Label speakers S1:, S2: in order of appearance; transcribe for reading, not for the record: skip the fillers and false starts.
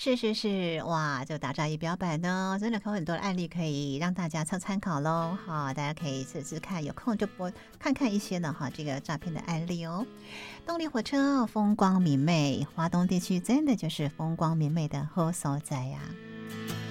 S1: 是是是，哇，就打诈仪表板呢，真的有很多的案例可以让大家参考喽。好，大家可以试试看，有空就播看看一些呢哈，这个诈骗的案例哦。动力火车风光明媚，华东地区真的就是风光明媚的好所在呀。